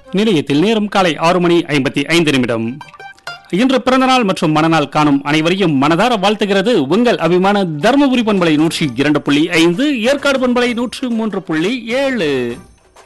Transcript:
நிலையத்தில் நேரம் காலை 6:55. இன்று பிறந்தநாள் மற்றும் மனநாள் காணும் அனைவரையும் மனதார வாழ்த்துகிறது உங்கள் அபிமான தர்மபுரி பண்பலை 102.5, ஏற்காடு பண்பலை 103.7.